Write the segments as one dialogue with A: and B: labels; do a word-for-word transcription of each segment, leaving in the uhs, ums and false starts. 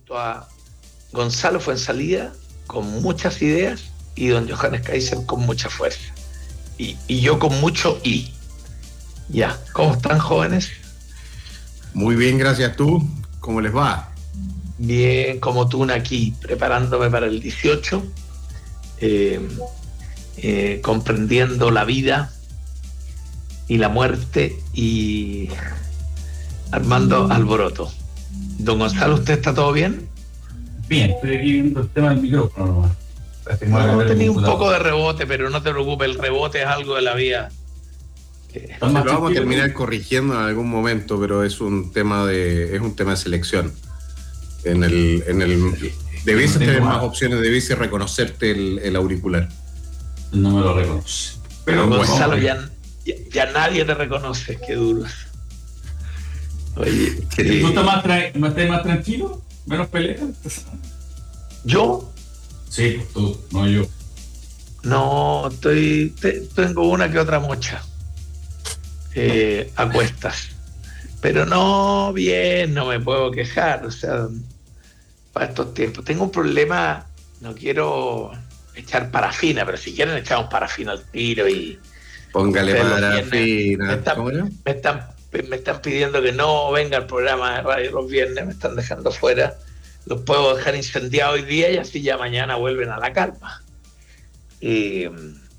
A: junto a Gonzalo Fuenzalida con muchas ideas y don Johannes Kaiser con mucha fuerza. Y, y yo con mucho I. Ya, ¿cómo están, jóvenes?
B: Muy bien, gracias. ¿Tú? ¿Cómo les va?
A: Bien, como tú aquí, preparándome para el dieciocho, eh, eh, comprendiendo la vida y la muerte y armando alboroto. Don Gonzalo, ¿usted está todo bien?
C: Bien, estoy aquí viendo el tema del micrófono nomás.
A: No, he tenido un poco de rebote, pero no te preocupes, el rebote es algo de la vida.
B: Eh, lo vamos a terminar corrigiendo en algún momento, pero es un tema de, es un tema de selección. En el, en el debiese tener más opciones, debiese reconocerte el, el auricular.
C: No me lo reconoce.
A: Pero bueno, Gonzalo, ya, ya, ya nadie te reconoce, qué duro.
C: Oye, ¿tú eh, estás más, tra- ¿no estás más tranquilo? ¿Menos peleas?
A: ¿Yo?
C: Sí, tú, no yo.
A: No, estoy, te, tengo una que otra mocha eh, a cuestas. Pero no, bien, no me puedo quejar. O sea, para estos tiempos. Tengo un problema, no quiero echar parafina, pero si quieren echamos parafina al tiro y...
B: Póngale parafina.
A: Me están, me, están, me están pidiendo que no venga al programa de radio los viernes, me están dejando fuera. Los puedo dejar incendiados hoy día y así ya mañana vuelven a la calma. Eh,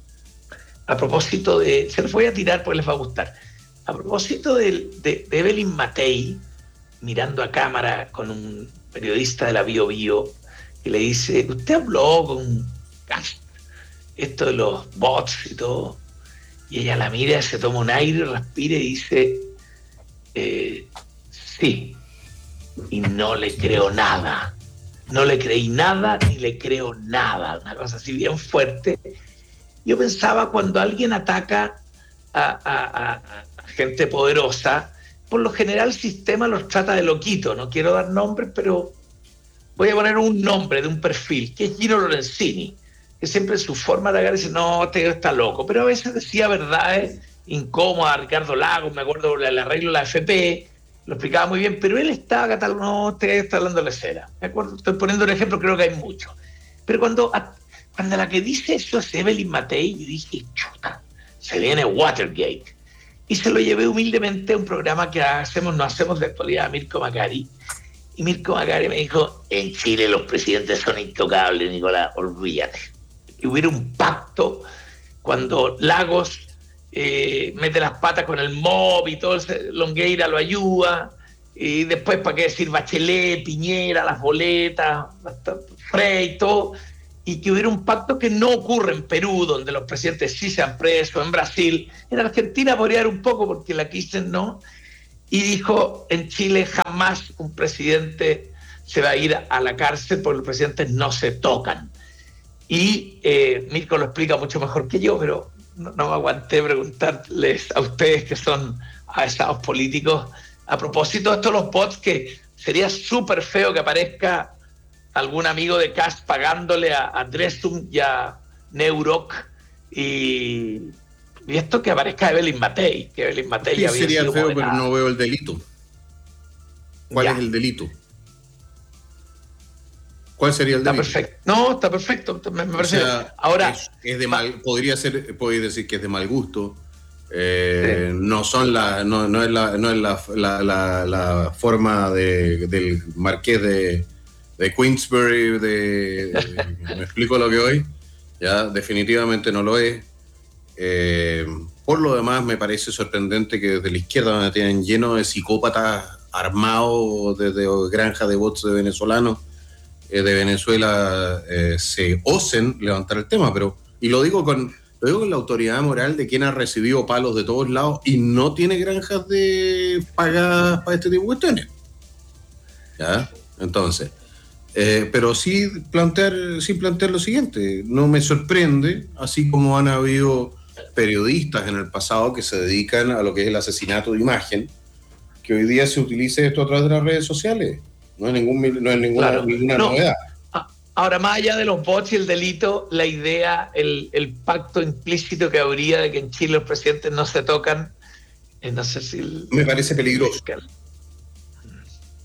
A: a propósito de... Se los voy a tirar porque les va a gustar. A propósito de, de, de Evelyn Matei, mirando a cámara con un periodista de la Bio Bio, que le dice, usted habló con Cast, esto de los bots y todo, y ella la mira, se toma un aire, respira y dice, eh, sí, y no le creo nada, no le creí nada ni le creo nada, una cosa así bien fuerte. Yo pensaba, cuando alguien ataca a, a, a, a gente poderosa, por lo general el sistema los trata de loquito, no quiero dar nombres, pero voy a poner un nombre de un perfil, que es Gino Lorenzini, que siempre en su forma de agarrar dice, no, te está loco, pero a veces decía verdades incómodas. Ricardo Lagos, me acuerdo del arreglo de la F P, lo explicaba muy bien, pero él estaba catalogado, no, te está hablando de cera. Me acuerdo, estoy poniendo un ejemplo, creo que hay muchos. Pero cuando, cuando la que dice eso es Evelyn Matei, yo dije, chuta, se viene Watergate. Y se lo llevé humildemente a un programa que hacemos, no hacemos de actualidad, a Mirko Macari. Y Mirko Macari me dijo, en Chile los presidentes son intocables, Nicolás, olvídate. Que hubiera un pacto cuando Lagos eh, mete las patas con el M O B y todo, Longueira lo ayuda, y después, ¿para qué decir? Bachelet, Piñera, las boletas, Frey, todo, y que hubiera un pacto que no ocurre en Perú, donde los presidentes sí se han preso, en Brasil. En Argentina podría haber un poco, porque la Kirchner no. Y dijo, en Chile jamás un presidente se va a ir a la cárcel porque los presidentes no se tocan. Y eh, Mirko lo explica mucho mejor que yo, pero no, no me aguanté preguntarles a ustedes, que son avesados políticos, a propósito de estos los bots, que sería súper feo que aparezca algún amigo de Kast pagándole a, a Dresum y a Neuroc, y, y esto que aparezca Evelyn Matei, que Evelyn Matei
B: sí,
A: ya había
B: sería
A: sido
B: feo,
A: moderada.
B: pero no veo el delito. ¿Cuál ya. es el delito? ¿Cuál sería el
A: está
B: delito?
A: Perfecto. No, está perfecto. Me, me parece.
B: O sea,
A: ahora
B: es, es de mal, podría ser, podría decir que es de mal gusto. Eh, sí. No son la, no, no es la, no es la, la, la, la forma de, del marqués de, de Queensbury. De, de, ¿me explico lo que hoy? Ya, definitivamente no lo es. Eh, por lo demás, me parece sorprendente que desde la izquierda me tienen lleno de psicópatas armados desde granja de bots de venezolanos de Venezuela eh, se osen levantar el tema, pero, y lo digo con lo digo con la autoridad moral de quien ha recibido palos de todos lados y no tiene granjas de pagadas para este tipo de cuestiones. ¿Ya? Entonces, eh, pero sí plantear, sí plantear lo siguiente, no me sorprende, así como han habido periodistas en el pasado que se dedican a lo que es el asesinato de imagen, que hoy día se utilice esto a través de las redes sociales. No es, ningún, no es ninguna,
A: claro.
B: ninguna
A: no.
B: novedad.
A: Ahora, más allá de los bots y el delito, la idea, el, el pacto implícito que habría de que en Chile los presidentes no se tocan, eh, no sé si... El,
B: me parece peligroso.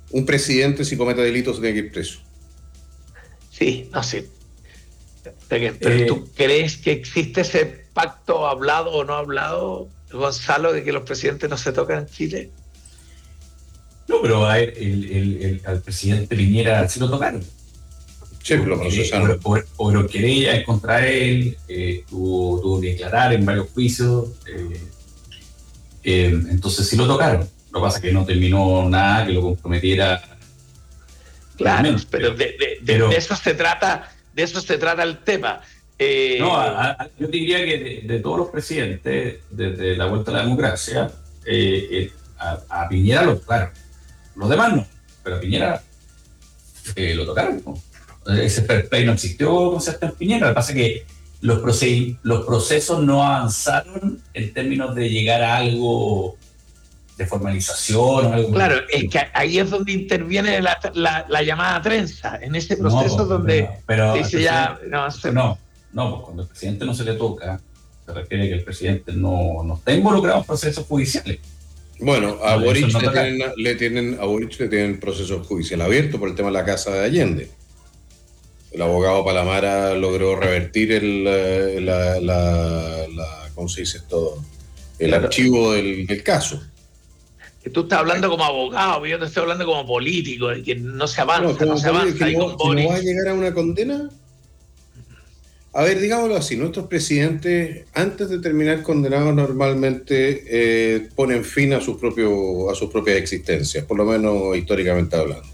B: un presidente, si comete delitos, tiene que ir preso.
A: Sí, no sé. Pero eh, ¿tú crees que existe ese pacto hablado o no hablado, Gonzalo, de que los presidentes no se tocan en Chile?
D: No, pero a él, el, el, el, al presidente Piñera sí lo tocaron.
B: Sí, lo procesaron.
D: O lo quería contra él, eh, tuvo, tuvo que declarar en varios juicios. Eh, eh, entonces sí lo tocaron. Lo que pasa es que no terminó nada que lo comprometiera.
A: Claro, realmente, pero, de, de, pero de eso se trata, de eso se trata el tema.
D: Eh, no, a, a, yo diría que de, de todos los presidentes, desde la vuelta a la democracia, eh, eh, a, a Piñera lo tocaron. Los demás no, pero a Piñera eh, lo tocaron, ¿no? Ese fair play no existió con Sebastián Piñera. Lo que pasa es que los, proce- los procesos no avanzaron en términos de llegar a algo de formalización o algo.
A: Claro, es que ahí es donde interviene la, la, la llamada trenza, en ese proceso no, donde
D: pero, pero
A: dice ya no, se...
D: no, no, pues cuando al presidente no se le toca, se refiere a que el presidente no, no está involucrado en procesos judiciales.
B: Bueno, a no, Boric no le, tienen, le tienen a Boric le tienen procesos judiciales abiertos por el tema de la casa de Allende. El abogado Palamara logró revertir el la, la, la ¿cómo se dice esto? El claro. archivo del, del caso.
A: Que tú estás hablando como abogado, yo te estoy hablando como político, de que no se avanza, no, no se avanza.
B: Que
A: ahí
B: no,
A: con
B: que no va a llegar a una condena. A ver, digámoslo así, nuestros presidentes, antes de terminar condenados, normalmente eh, ponen fin a sus propio, a sus propias existencias, por lo menos históricamente hablando.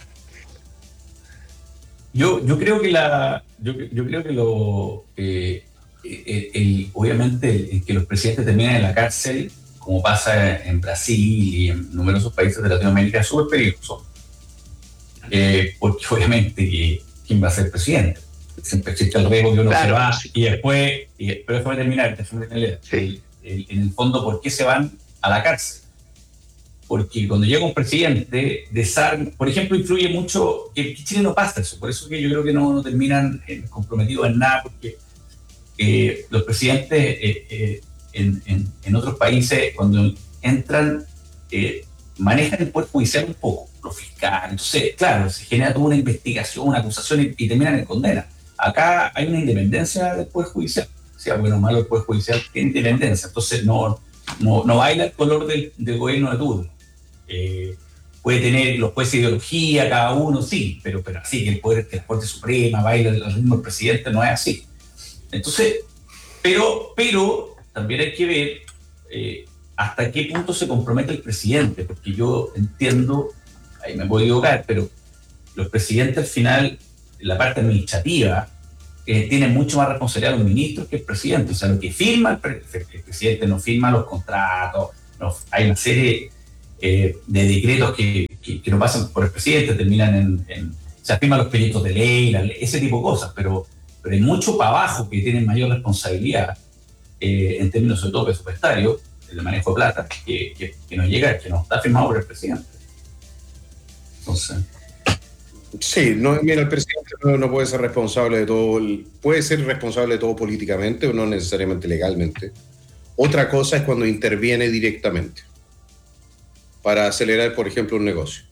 D: Yo, yo creo que la, yo, yo creo que lo, eh, el, el, obviamente el, el que los presidentes terminen en la cárcel, como pasa en Brasil y en numerosos países de Latinoamérica, es súper peligroso, eh, porque obviamente ¿quién va a ser presidente? Siempre existe el riesgo que uno claro, se va sí. y después, y, pero déjame terminar, déjame terminar. Sí. El, el, en el fondo, ¿por qué se van a la cárcel? Porque cuando llega un presidente, desarma, por ejemplo, influye mucho, que en Chile no pasa eso, por eso que yo creo que no, no terminan eh, comprometidos en nada, porque eh, los presidentes eh, eh, en, en, en otros países, cuando entran, eh, manejan el poder judicial un poco, los fiscales, entonces, claro, se genera toda una investigación, una acusación y, y terminan en condena. Acá hay una independencia del poder judicial, sea bueno o malo, el poder judicial tiene independencia, entonces no, no, no baila el color del, del gobierno de turno. Eh, puede tener los jueces de ideología, cada uno, sí, pero, pero así que el poder de la Corte Suprema baila el ritmo del presidente, no es así. Entonces, pero, pero también hay que ver eh, hasta qué punto se compromete el presidente, porque yo entiendo, ahí me puedo equivocar, pero los presidentes al final, la parte administrativa, eh, tienen mucho más responsabilidad los ministros que el presidente. O sea, lo que firma el, pre- el presidente no firma los contratos, no, hay una serie eh, de decretos que, que, que no pasan por el presidente, terminan en, en o sea, firman los proyectos de ley, la, ese tipo de cosas, pero, pero hay mucho para abajo que tienen mayor responsabilidad eh, en términos sobre todo presupuestarios, de manejo de plata, que, que, que no llega, que no está firmado por el presidente. Entonces...
B: Sí, no, mira, el presidente no, no puede ser responsable de todo, puede ser responsable de todo políticamente, o no necesariamente legalmente. Otra cosa es cuando interviene directamente para acelerar, por ejemplo, un negocio,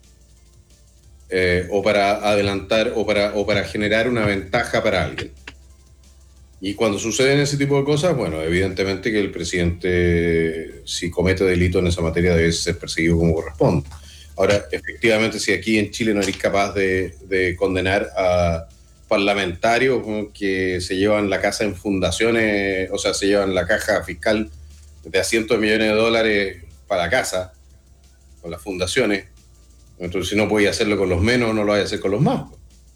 B: eh, o para adelantar, o para, o para generar una ventaja para alguien. Y cuando suceden ese tipo de cosas, bueno, evidentemente que el presidente, si comete delito en esa materia, debe ser perseguido como corresponde. Ahora, efectivamente, si aquí en Chile no eres capaz de, de condenar a parlamentarios que se llevan la casa en fundaciones, o sea, se llevan la caja fiscal de a cientos de millones de dólares para la casa, con las fundaciones, entonces si no podía hacerlo con los menos, no lo vaya a hacer con los más.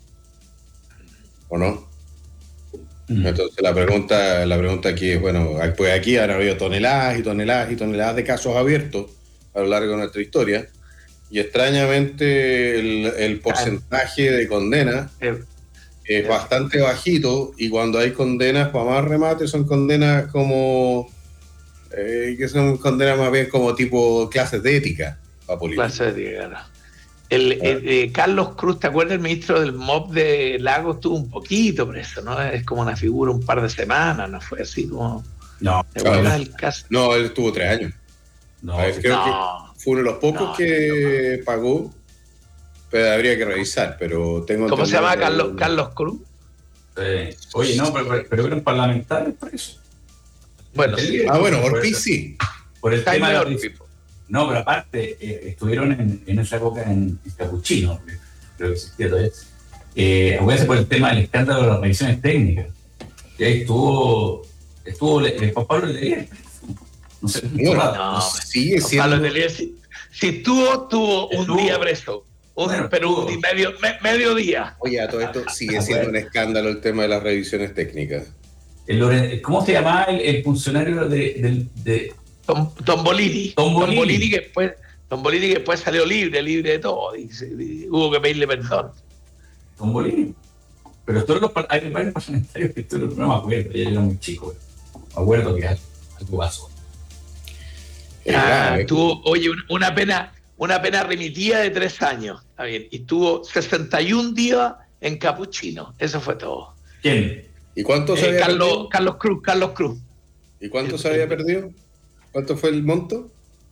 B: ¿O no? Mm. Entonces la pregunta, la pregunta aquí es, bueno, pues aquí han habido toneladas y toneladas y toneladas de casos abiertos a lo largo de nuestra historia. Y extrañamente el, el porcentaje de condenas es bastante bajito, y cuando hay condenas para más remate son condenas como eh, que son condenas más bien como tipo clases de ética para política.
A: Clases de ética, claro. El, el, el, eh, Carlos Cruz, ¿te acuerdas? El ministro del M O P de Lagos estuvo un poquito preso, ¿no? Es como una figura un par de semanas, ¿no? Fue así como...
B: No, claro, el caso? No, él estuvo tres años. No, ver, creo no. que fue uno de los pocos no, que no. pagó pero habría que revisar, pero tengo
A: ¿Cómo se
B: entendido
A: llama
B: que-
A: Carlos, Carlos Cruz?
D: Eh, oye, no, pero, pero, pero eran parlamentarios por eso.
A: Bueno, sí.
B: Ah, bueno,
D: Por
B: Ortiz
D: eso.
B: sí.
D: Por el tema
A: Jaime
D: de
A: Ortiz.
D: No, pero aparte, eh, estuvieron en, en esa época en, en Capuchino, creo que existía todavía. Eh, acuérdense por el tema del escándalo de las revisiones técnicas. Y ahí estuvo, estuvo eh, Juan Pablo Letelier. No sé,
B: Bueno,
A: No,
B: sigue
A: Juan
B: siendo...
A: Pablo Letelier, si, si estuvo, tuvo un
D: Estuvo.
A: día preso. Un,
D: Bueno,
A: pero un
D: estuvo.
A: di- medio, me- medio día.
B: Oye, a todo esto sigue siendo un escándalo el tema de las revisiones técnicas.
D: El Loren- ¿Cómo se llamaba el, el funcionario de, de, de
A: Tom, Tombolini.
D: Tombolini.
A: que después, Tombolini que después salió libre, libre de todo. Y, se- y hubo que pedirle perdón.
D: Don Bolívar? Pero todos los par- hay varios parlamentarios que esto no me acuerdo, ya era muy chico. Me acuerdo que algo pasó.
B: Es
A: Ah,
B: grave.
A: tuvo, oye, un- una pena, una pena remitida de tres años. Está bien. Y estuvo sesenta y un días en Capuchino. Eso fue todo.
D: ¿Quién?
B: ¿Y cuánto se
A: Eh,
B: había
A: Carlos,
B: perdido?
A: Carlos Cruz, Carlos Cruz.
B: ¿Y cuánto se había perdido? ¿Cuánto fue el monto?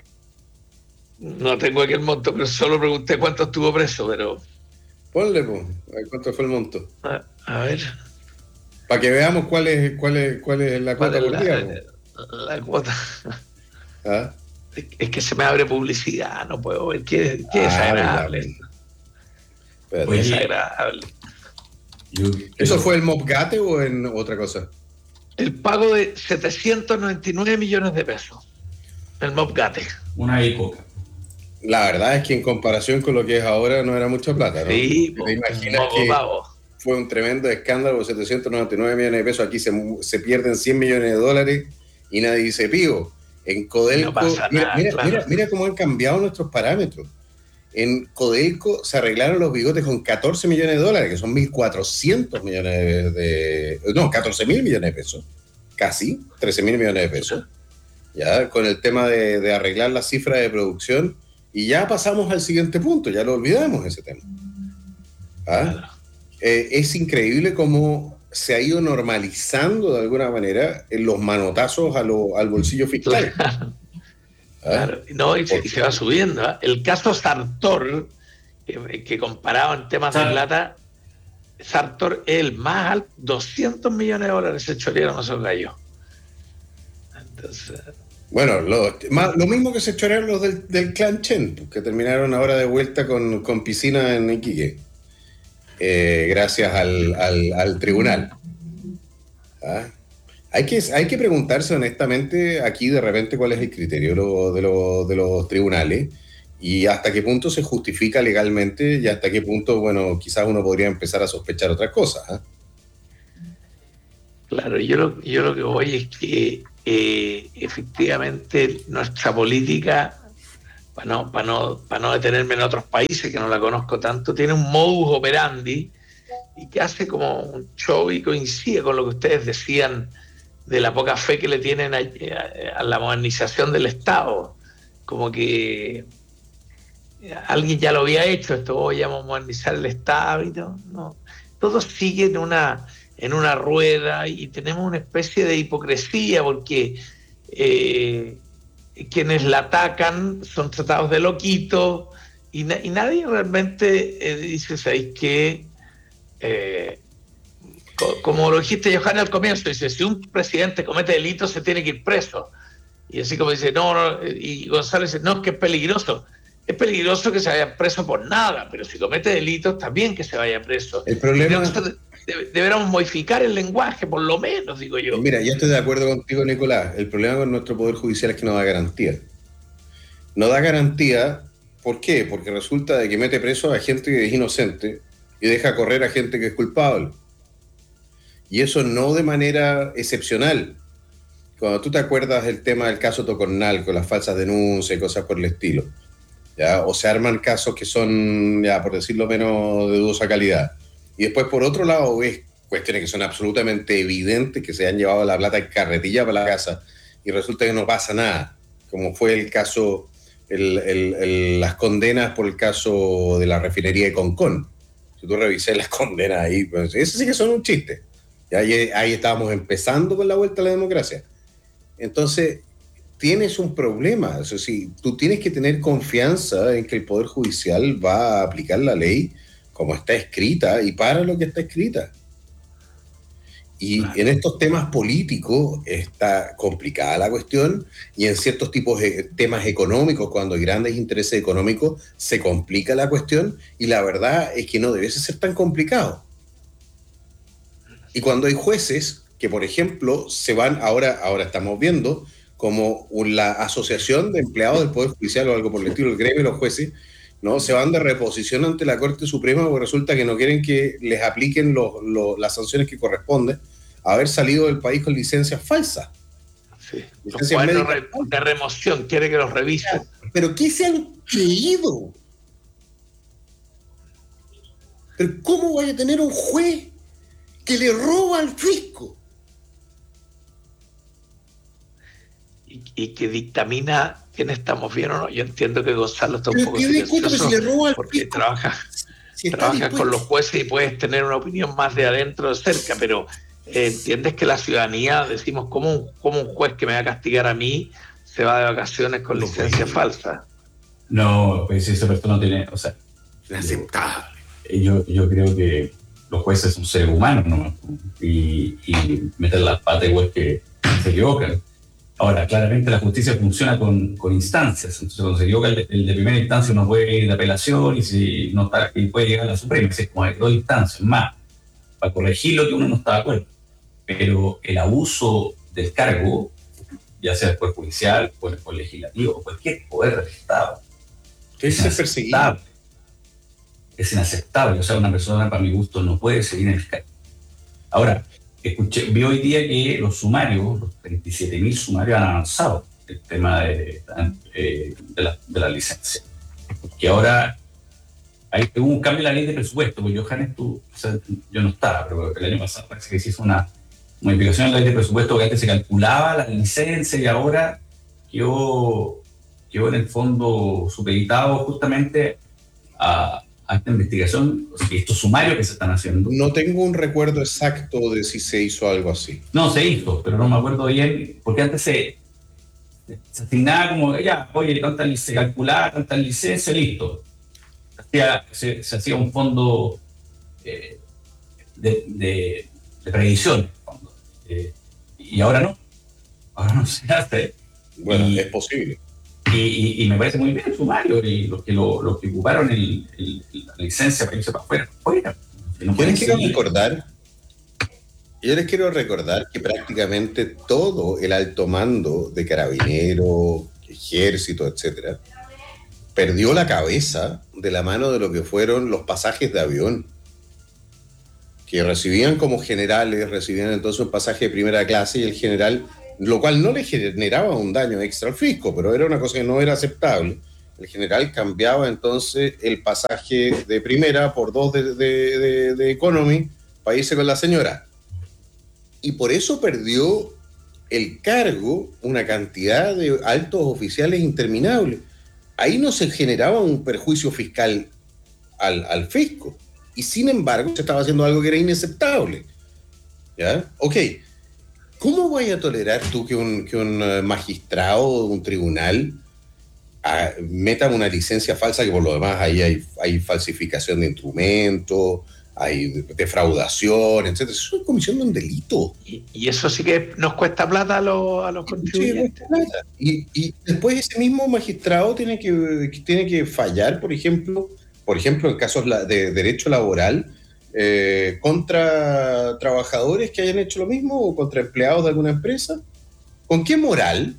A: No tengo aquí el monto, pero solo pregunté cuánto estuvo preso, pero
B: Ponle, pues, a ver cuánto fue el monto.
A: a, a ver.
B: Para que veamos cuál es, cuál es, cuál es la
A: ¿Cuál
B: cuota
A: es
B: por
A: la,
B: día. po.
A: la cuota?
B: ¿Ah?
A: Es que se me abre publicidad, no puedo ver. Qué, qué
B: Ah,
A: desagradable.
B: verdad. Espérate.
A: Qué
D: Oye,
A: desagradable.
D: Yo-
B: ¿Eso fue el Mopgate o en otra cosa?
A: El pago de setecientos noventa y nueve millones de pesos. El Mopgate.
D: Una época.
B: La verdad es que en comparación con lo que es ahora no era mucha plata, ¿no?
A: Sí,
B: ¿Te
A: po,
B: imaginas
A: poco
B: que
A: pago.
B: fue un tremendo escándalo, setecientos noventa y nueve millones de pesos, aquí se, se pierden cien millones de dólares y nadie dice pío? En Codelco,
A: No pasa
B: mira,
A: nada,
B: mira,
A: claro.
B: mira, mira cómo han cambiado nuestros parámetros. En Codelco se arreglaron los bigotes con catorce millones de dólares, que son mil cuatrocientos millones de, de... No, catorce mil millones de pesos. Casi, trece mil millones de pesos. Ya, con el tema de, de arreglar las cifras de producción. Y ya pasamos al siguiente punto, ya lo olvidamos ese tema. ¿Ah?
A: Claro.
B: Eh, es increíble cómo se ha ido normalizando de alguna manera en los manotazos a lo- al bolsillo fiscal.
A: Claro,
B: ¿Ah?
A: claro. No, y, se, y se va subiendo. ¿eh? El caso Sartor, que, que comparado en temas de
D: Sar-
A: plata, Sartor es el más alto, doscientos millones de dólares se chorearon esos gallos. Entonces,
B: Bueno, lo, más- lo mismo que se chorearon los del, del clan Chen, que terminaron ahora de vuelta con, con piscina en Iquique, eh, gracias al, al- al tribunal. ¿Ah? Hay que, hay que preguntarse honestamente aquí de repente cuál es el criterio de, lo- de lo- de los tribunales y hasta qué punto se justifica legalmente y hasta qué punto, bueno, quizás uno podría empezar a sospechar otras cosas. ¿ah?
A: claro, yo lo, yo lo que voy es que eh, efectivamente nuestra política, para no, para, no, para no detenerme en otros países que no la conozco tanto, tiene un modus operandi y que hace como un show y coincide con lo que ustedes decían de la poca fe que le tienen a, a, a la modernización del Estado. Como que alguien ya lo había hecho, esto voy a modernizar el Estado y todo. No. Todo sigue en una, en una rueda y tenemos una especie de hipocresía porque eh, quienes la atacan son tratados de loquitos y, na- y nadie realmente eh, dice, ¿sabéis qué? Eh, co- como lo dijiste, Johanna, al comienzo, dice, si un presidente comete delitos se tiene que ir preso. Y así como dice, no, no, y González dice, no, es que es peligroso. Es peligroso que se vaya preso por nada, pero si comete delitos también que se vaya preso.
B: El problema...
A: Entonces, de- deberíamos modificar el lenguaje, por lo menos, digo yo.
B: Mira, yo estoy de acuerdo contigo, Nicolás. El problema con nuestro Poder Judicial es que no da garantía. No da garantía, ¿por qué? Porque resulta de que mete preso a gente que es inocente y deja correr a gente que es culpable. Y eso no de manera excepcional. Cuando tú te acuerdas del tema del caso Tocornal, con las falsas denuncias y cosas por el estilo, ¿ya? O se arman casos que son, ya por decirlo menos, de dudosa calidad. Y después, por otro lado, ves cuestiones que son absolutamente evidentes, que se han llevado la plata en carretilla para la casa y resulta que no pasa nada, como fue el caso, el, el, el, las condenas por el caso de la refinería de Concón. Si tú revisas las condenas ahí, pues, eso sí que son un chiste. Y ahí, ahí estábamos empezando con la vuelta a la democracia. Entonces, tienes un problema. O sea, si tú tienes que tener confianza en que el Poder Judicial va a aplicar la ley como está escrita y para lo que está escrita. Y en estos temas políticos está complicada la cuestión, y en ciertos tipos de temas económicos, cuando hay grandes intereses económicos, se complica la cuestión, y la verdad es que no debiese ser tan complicado. Y cuando hay jueces que, por ejemplo, se van, ahora, ahora estamos viendo como la Asociación de Empleados del Poder Judicial o algo por el estilo, el gremio de los jueces, ¿no? Se van de reposición ante la Corte Suprema porque resulta que no quieren que les apliquen los, los, las sanciones que corresponden a haber salido del país con licencias falsas.
A: Sí. Licencias los médicas re, de remoción, quiere que los revisen.
B: ¿Pero qué se han creído? ¿Pero cómo vaya a tener un juez que le roba al fisco?
A: Y, y que dictamina quién estamos bien o no. Yo entiendo que Gonzalo está un
B: Pero
A: poco
B: silencioso si le roba al
A: porque
B: fisco,
A: trabaja,
B: si
A: trabaja con los jueces y puedes tener una opinión más de adentro de cerca, pero eh, entiendes que la ciudadanía, decimos, ¿cómo un, cómo un juez que me va a castigar a mí se va de vacaciones con no, licencia pues, falsa?
D: No, pues esa persona no tiene, o sea,
B: inaceptable.
D: Yo, yo creo que los jueces son seres humanos, ¿no? Y, y meter las patas igual que se equivocan. Ahora, claramente la justicia funciona con, con instancias. Entonces, cuando se equivoca el, el de primera instancia, uno puede ir de apelación y, si no está, y puede llegar a la Suprema. Es como hay dos instancias más para corregir lo que uno no está de acuerdo. Pero el abuso del cargo, ya sea el Poder Judicial, o el Poder Legislativo, o cualquier poder del Estado,
B: es inaceptable.
D: Es inaceptable. O sea, una persona, para mi gusto, no puede seguir en el cargo. Ahora, escuché, vi hoy día que los sumarios, los veintisiete mil sumarios han avanzado el tema de, de, de, la, de la licencia. Que ahora hay un cambio en la ley de presupuesto, porque Johannes, tú, o sea, yo no estaba, pero el año pasado parece que se hizo una modificación en la ley de presupuesto que antes se calculaba la licencia y ahora quedó, quedó en el fondo supeditado justamente a a esta investigación, estos sumarios que se están haciendo.
B: No tengo un recuerdo exacto de si se hizo algo así.
D: No, se hizo, pero no me acuerdo bien, porque antes se, se asignaba como, ya, oye, tantas, se calculaba tantas licencias, listo. Se hacía, se, se hacía un fondo eh, de, de, de previsión. Eh, y ahora no. Ahora no se hace.
B: Bueno,
D: y,
B: es posible.
D: Y, y, y me parece muy bien el sumario, y los que, lo, los que ocuparon el, el, la licencia para irse para afuera. afuera.
B: No yo, les quiero recordar, yo les quiero recordar que prácticamente todo el alto mando de Carabineros, Ejército, etcétera, perdió la cabeza de la mano de lo que fueron los pasajes de avión, que recibían como generales, recibían entonces un pasaje de primera clase y el general, lo cual no le generaba un daño extra al fisco, pero era una cosa que no era aceptable. El general cambiaba entonces el pasaje de primera por dos de, de, de, de economy para irse con la señora. Y por eso perdió el cargo una cantidad de altos oficiales interminables. Ahí no se generaba un perjuicio fiscal al, al fisco. Y sin embargo se estaba haciendo algo que era inaceptable. ¿Ya? Ok. ¿Cómo vaya a tolerar tú que un, que un magistrado de un tribunal a, meta una licencia falsa, que por lo demás ahí hay, hay falsificación de instrumentos, hay defraudación, etcétera? Eso es comisión de un delito.
A: Y, y eso sí que nos cuesta plata a los, a los contribuyentes.
B: Sí, y, y después ese mismo magistrado tiene que, tiene que fallar, por ejemplo, por ejemplo, en casos de derecho laboral, Eh, contra trabajadores que hayan hecho lo mismo o contra empleados de alguna empresa. ¿Con qué moral?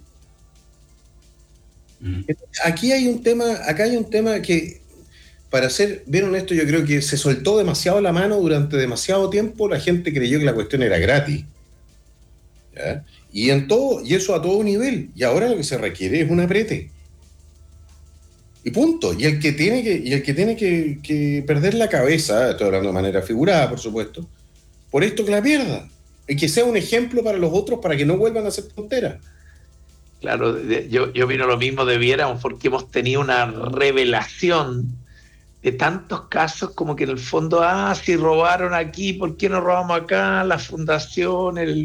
B: Mm. Aquí hay un tema, acá hay un tema que, para ser bien honesto, yo creo que se soltó demasiado la mano durante demasiado tiempo. La gente creyó que la cuestión era gratis, ¿ya? Y en todo, y eso a todo nivel. Y ahora lo que se requiere es un aprete. Y punto. Y el que tiene que, y el que, tiene que, que perder la cabeza, estoy hablando de manera figurada, por supuesto, por esto que la pierda. Y que sea un ejemplo para los otros para que no vuelvan a hacer tonteras.
A: Claro, yo, yo vino lo mismo, debiéramos, porque hemos tenido una revelación de tantos casos como que en el fondo, ah, si robaron aquí, ¿por qué no robamos acá? La fundación, el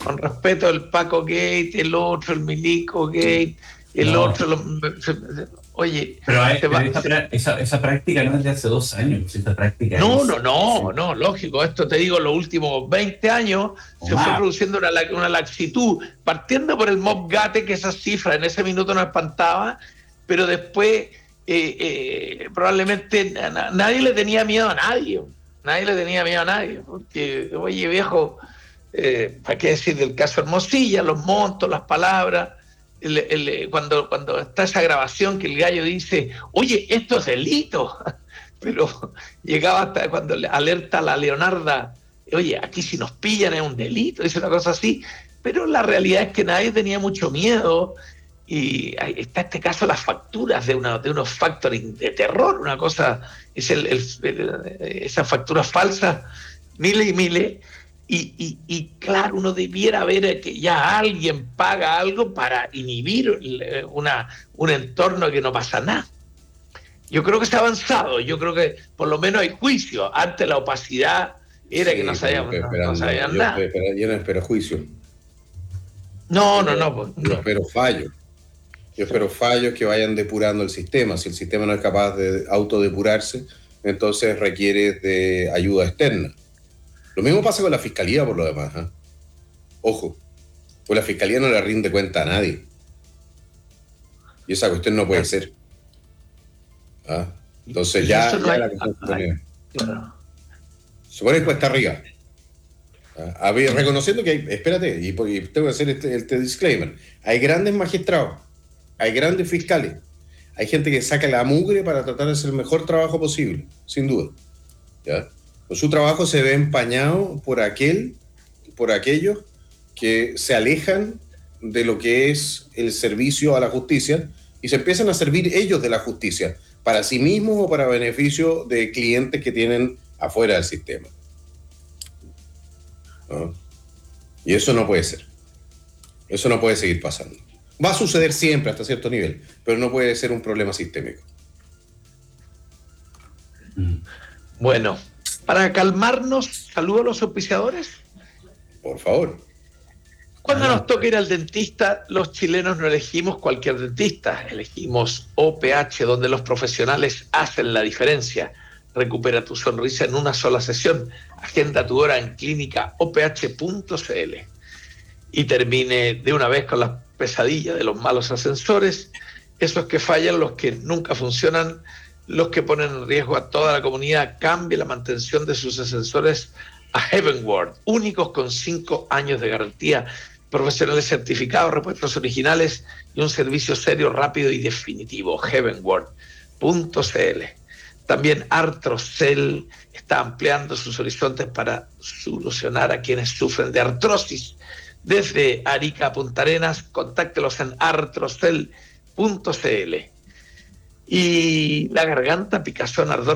A: con respeto, el Paco Gate, el otro, el Milico Gate, el
D: No.
A: otro. Lo, oye,
D: Pero, hay,
A: te
D: pero
A: va-
D: esa, esa, esa práctica no es de hace dos años, esa práctica
A: no,
D: es-
A: no, no,
D: sí.
A: no, lógico. Esto te digo, los últimos veinte años
D: O
A: se
D: más.
A: fue produciendo una, la- una laxitud, partiendo por el Mob Gate, que esa cifra en ese minuto nos espantaba, pero después eh, eh, probablemente na- nadie le tenía miedo a nadie. Nadie le tenía miedo a nadie, porque, oye, viejo, eh, ¿para qué decir del caso Hermosilla? Los montos, las palabras. El, el, cuando, cuando está esa grabación que el gallo dice, oye, esto es delito. Pero llegaba hasta cuando le alerta a la Leonarda, oye, aquí si nos pillan es un delito, dice una cosa así. Pero la realidad es que nadie tenía mucho miedo. Y está este caso, las facturas de, una, de unos factoring de terror, una cosa, es el, el, el, esas facturas falsas, miles y miles, y, y, y claro, uno debiera ver que ya alguien paga algo para inhibir una, un entorno que no pasa nada. Yo creo que se ha avanzado, yo creo que por lo menos hay juicio. Antes la opacidad era
B: Sí,
A: que no sabían,
B: yo,
A: no, no sabían
B: yo,
A: nada.
B: espero, yo no espero juicio.
A: No, no, no. Pues,
B: Yo
A: no.
B: espero fallos. Yo espero fallos que vayan depurando el sistema. Si el sistema no es capaz de autodepurarse, entonces requiere de ayuda externa. Lo mismo pasa con la fiscalía, por lo demás. ¿eh? Ojo, pues la fiscalía no le rinde cuenta a nadie. Y esa cuestión no puede ser. ¿Ah? Entonces
A: Y
B: ya,
A: eso no
B: ya
A: hay-
B: la cuestión se pone,
A: Claro.
B: se pone cuesta arriba. ¿Ah? A ver, reconociendo que hay, espérate, y, y tengo que hacer este, este disclaimer. Hay grandes magistrados, hay grandes fiscales, hay gente que saca la mugre para tratar de hacer el mejor trabajo posible, sin duda. ¿Ya? Pues su trabajo se ve empañado por aquel, por aquellos que se alejan de lo que es el servicio a la justicia y se empiezan a servir ellos de la justicia, para sí mismos o para beneficio de clientes que tienen afuera del sistema. ¿No? Y eso no puede ser. Eso no puede seguir pasando. Va a suceder siempre hasta cierto nivel, pero no puede ser un problema sistémico.
A: Bueno, para calmarnos, saludo a los auspiciadores.
B: Por favor.
A: Cuando nos toca ir al dentista, los chilenos no elegimos cualquier dentista, elegimos O P H, donde los profesionales hacen la diferencia. Recupera tu sonrisa en una sola sesión. Agenda tu hora en clínica o p h punto c l. Y termine de una vez con las pesadillas de los malos ascensores, esos que fallan, los que nunca funcionan, los que ponen en riesgo a toda la comunidad. Cambie la mantención de sus ascensores a Heavenward, únicos con cinco años de garantía, profesionales certificados, repuestos originales y un servicio serio, rápido y definitivo. Heavenward punto c l. También Artrocell está ampliando sus horizontes para solucionar a quienes sufren de artrosis. Desde Arica a Punta Arenas, contáctelos en artrocell punto c l. Y la garganta, picazón, ardor